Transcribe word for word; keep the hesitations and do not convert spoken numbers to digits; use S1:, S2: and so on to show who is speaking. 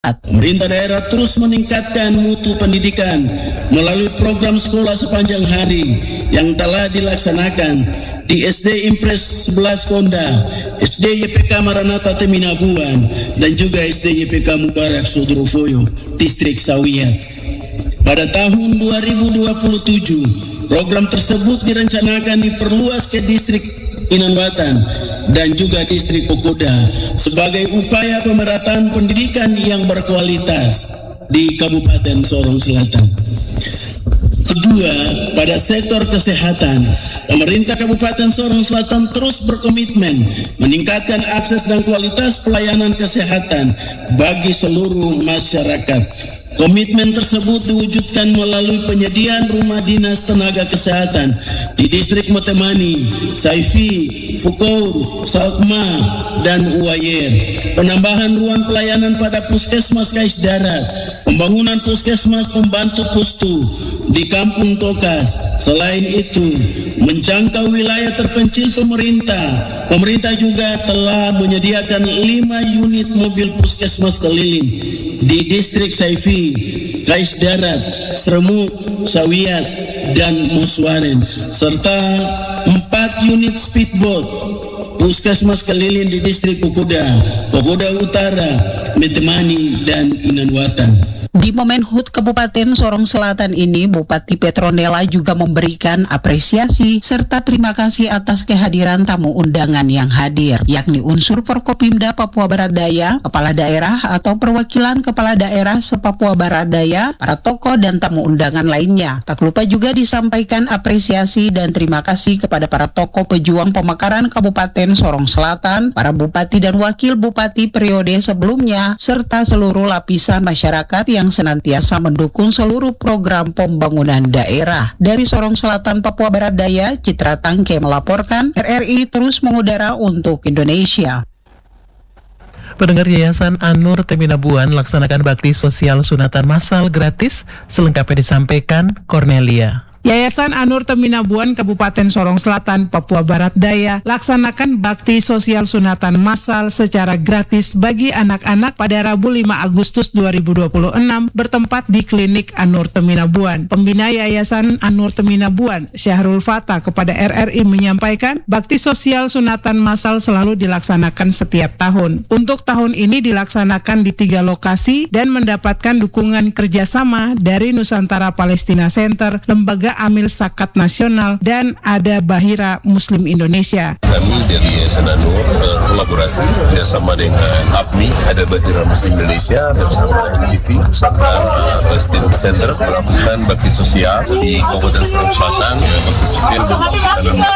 S1: Jumat.
S2: Pemerintah daerah terus meningkatkan mutu pendidikan melalui program sekolah sepanjang hari yang telah dilaksanakan di S D Impres sebelas Konda, S D Y P K Maranatha Teminabuan, dan juga S D Y P K Mubarak Sudrofoyo, Distrik Sawiat. Pada tahun dua ribu dua puluh tujuh, program tersebut direncanakan diperluas ke distrik Inanwatan dan juga distrik Pokoda sebagai upaya pemerataan pendidikan yang berkualitas di Kabupaten Sorong Selatan. Kedua, pada sektor kesehatan, pemerintah Kabupaten Sorong Selatan terus berkomitmen meningkatkan akses dan kualitas pelayanan kesehatan bagi seluruh masyarakat. Komitmen tersebut diwujudkan melalui penyediaan rumah dinas tenaga kesehatan di distrik Motemani, Saifi, Fukaur, Salkma, dan Uwayer. Penambahan ruang pelayanan pada puskesmas Kais Darat, pembangunan puskesmas pembantu pustu di Kampung Tokas. Selain itu, menjangkau wilayah terpencil pemerintah, pemerintah juga telah menyediakan lima unit mobil puskesmas keliling di distrik Saifi, Kais Darat, Sremuk, Sawiat, dan Moswaren, serta empat unit speedboat puskesmas keliling di distrik Pokoda, Pokoda Utara, Metemani, dan Inanwatan.
S1: Di momen H U T Kabupaten Sorong Selatan ini, Bupati Petronella juga memberikan apresiasi serta terima kasih atas kehadiran tamu undangan yang hadir, yakni unsur Forkopimda Papua Barat Daya, Kepala Daerah atau Perwakilan Kepala Daerah se-Papua Barat Daya, para tokoh dan tamu undangan lainnya. Tak lupa juga disampaikan apresiasi dan terima kasih kepada para tokoh pejuang pemekaran Kabupaten Sorong Selatan, para bupati dan wakil bupati periode sebelumnya, serta seluruh lapisan masyarakat yang yang senantiasa mendukung seluruh program pembangunan daerah. Dari Sorong Selatan, Papua Barat Daya, Citra Tangke melaporkan, R R I terus mengudara untuk Indonesia.
S3: Pendengar, Yayasan An-Nur Teminabuan laksanakan bakti sosial sunatan massal gratis, selengkapnya disampaikan Cornelia.
S4: Yayasan An-Nur Teminabuan Kabupaten Sorong Selatan, Papua Barat Daya laksanakan bakti sosial sunatan massal secara gratis bagi anak-anak pada Rabu lima Agustus dua ribu dua puluh enam bertempat di klinik An-Nur Teminabuan. Pembina Yayasan An-Nur Teminabuan, Syahrul Fatah, kepada R R I menyampaikan bakti sosial sunatan massal selalu dilaksanakan setiap tahun. Untuk tahun ini dilaksanakan di tiga lokasi dan mendapatkan dukungan kerjasama dari Nusantara Palestina Center, Lembaga Amil Zakat Nasional, dan ada Bahira Muslim Indonesia.
S5: Kami dari Yayasan An-Nur berkolaborasi bersama dengan A P M I, ada Bahira Muslim Indonesia, bersama N V C, Nusantara Palestina Center, melakukan bakti sosial di Kabupaten Sorong Selatan. Bakti sosial berkaitan